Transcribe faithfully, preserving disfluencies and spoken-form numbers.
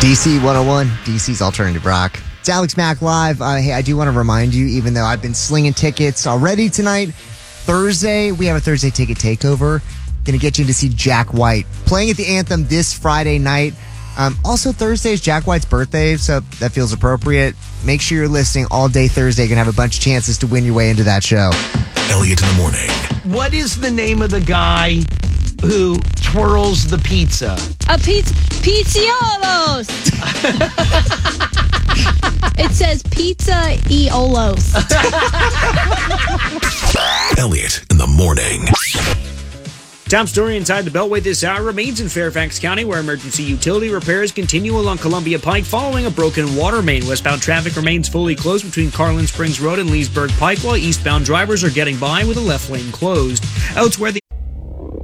D C one oh one, D C's Alternative Rock. It's Alex Mack Live. Uh, hey, I do want to remind you, even though I've been slinging tickets already tonight, Thursday, we have a Thursday ticket takeover. Going to get you to see Jack White playing at the Anthem this Friday night. Um, also, Thursday is Jack White's birthday, so that feels appropriate. Make sure you're listening all day Thursday. You're going to have a bunch of chances to win your way into that show. Elliot in the morning. What is the name of the guy who twirls the pizza? A pizza, Pizziolos. It says Pizza Eolos. Elliot in the morning. Top story inside the Beltway this hour remains in Fairfax County, where emergency utility repairs continue along Columbia Pike following a broken water main. Westbound traffic remains fully closed between Carlin Springs Road and Leesburg Pike, while eastbound drivers are getting by with a left lane closed. Elsewhere, the